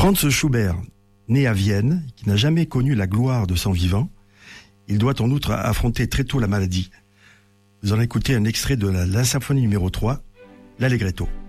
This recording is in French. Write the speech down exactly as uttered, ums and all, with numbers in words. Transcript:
Franz Schubert, né à Vienne, qui n'a jamais connu la gloire de son vivant, il doit en outre affronter très tôt la maladie. Vous en écoutez un extrait de la, la symphonie numéro trois, l'Allegretto.